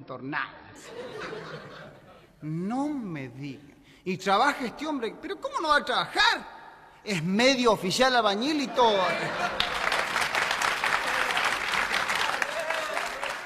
entornadas. No me diga. ¿Y trabaja este hombre? ¿Pero cómo no va a trabajar? Es medio oficial albañil y todo.